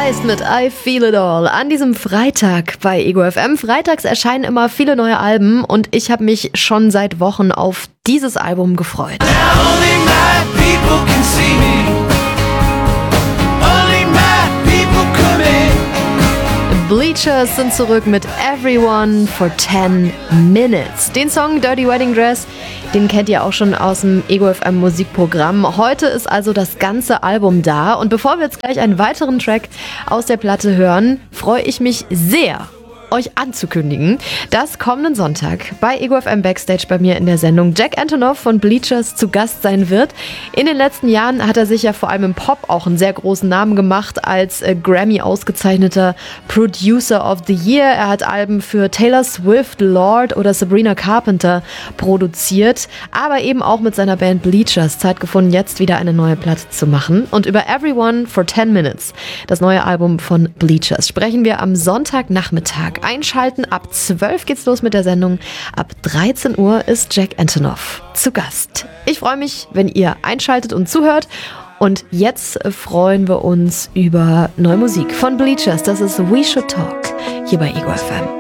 Geist mit I Feel It All an diesem Freitag bei Ego FM. Freitags erscheinen immer viele neue Alben und ich habe mich schon seit Wochen auf dieses Album gefreut. Bleachers sind zurück mit Everyone for 10 Minutes. Den Song Dirty Wedding Dress, den kennt ihr auch schon aus dem Ego FM Musikprogramm. Heute ist also das ganze Album da. Und bevor wir jetzt gleich einen weiteren Track aus der Platte hören, freue ich mich sehr, euch anzukündigen, dass kommenden Sonntag bei Ego FM Backstage bei mir in der Sendung Jack Antonoff von Bleachers zu Gast sein wird. In den letzten Jahren hat er sich ja vor allem im Pop auch einen sehr großen Namen gemacht als Grammy ausgezeichneter Producer of the Year. Er hat Alben für Taylor Swift, Lorde oder Sabrina Carpenter produziert, aber eben auch mit seiner Band Bleachers Zeit gefunden, jetzt wieder eine neue Platte zu machen. Und über Everyone for 10 Minutes, das neue Album von Bleachers, sprechen wir am Sonntagnachmittag. Einschalten, ab 12 geht's los mit der Sendung. Ab 13 Uhr ist Jack Antonoff zu Gast. Ich freue mich, wenn ihr einschaltet und zuhört. Und jetzt freuen wir uns über neue Musik von Bleachers. Das ist We Should Talk hier bei Ego FM.